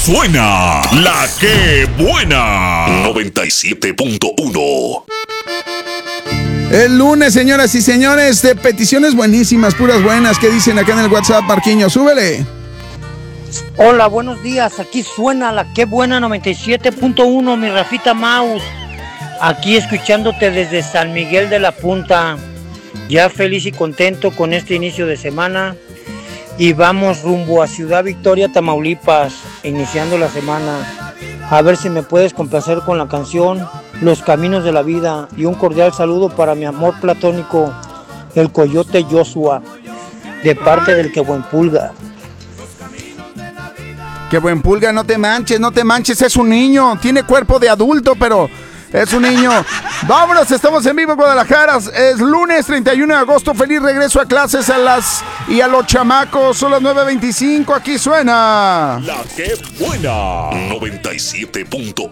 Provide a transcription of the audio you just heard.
suena la que buena. 97.1. El lunes, señoras y señores, de peticiones buenísimas, puras buenas. ¿Qué dicen acá en el WhatsApp, Marquiño? Súbele. Hola, buenos días. Aquí suena la que buena 97.1, mi Rafita Maus. Aquí escuchándote desde San Miguel de la Punta. Ya feliz y contento con este inicio de semana. Y vamos rumbo a Ciudad Victoria, Tamaulipas, iniciando la semana. A ver si me puedes complacer con la canción Los Caminos de la Vida. Y un cordial saludo para mi amor platónico, el Coyote Joshua, de parte del Que Buen Pulga. Que Buen Pulga, no te manches, es un niño. Tiene cuerpo de adulto, pero es un niño. Vámonos, estamos en vivo en Guadalajara. Es lunes 31 de agosto. Feliz regreso a clases y a los chamacos. Son las 9:25. Aquí suena La que buena. 97.1.